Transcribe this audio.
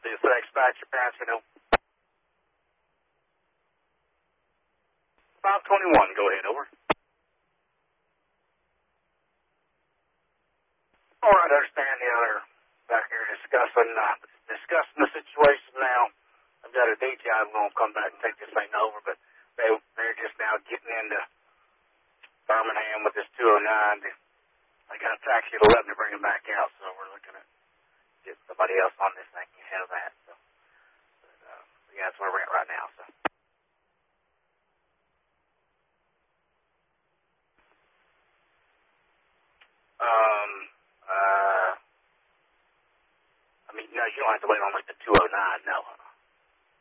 The FedEx dispatch, your parents can help. 521, go ahead, over. All right, I understand the other back here discussing the situation now. I've got a DJ I'm going to come back and take this thing over, but they're just now getting into Birmingham with this 209. I got a taxi at 11 to bring him back out, so we're looking at getting somebody else on this thing can handle that. So, yeah, that's where we're at right now. So. I mean, no, you don't have to wait on like the 209, no.